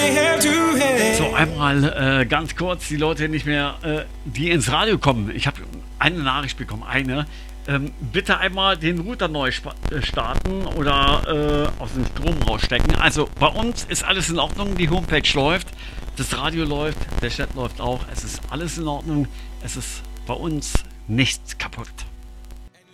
So, einmal ganz kurz, die Leute nicht mehr, die ins Radio kommen. Ich habe eine Nachricht bekommen, bitte einmal den Router neu starten oder aus dem Strom rausstecken. Also bei uns ist alles in Ordnung, die Homepage läuft, das Radio läuft, der Chat läuft auch. Es ist alles in Ordnung, es ist bei uns nichts kaputt.